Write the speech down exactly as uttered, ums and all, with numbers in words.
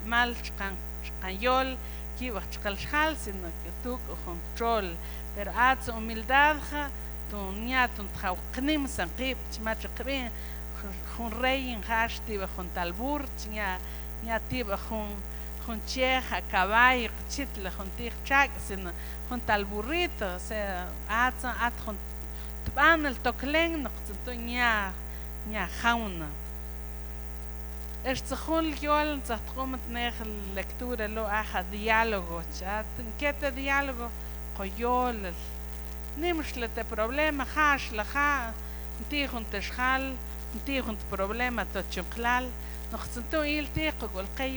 mal chkan chkanyol ki wa chkalshal sino que tu control pero ats humildad ja tu nya tu tkhawqnim sanqib chmach qbin jun rey en hashti wa jun talbur nya nya tiba jun jun cheja caballo chitla jun tig chak sino jun talburrito o sea ats at jun tban el toklen no tu nya nya jauna Ertzahul yol zatkomet neg lectura lo aja diálogo chat inquieta diálogo coyol nimshle te problema hash la ha ntihun teshal ntihun problema to chuklal noxtu il tiqo gol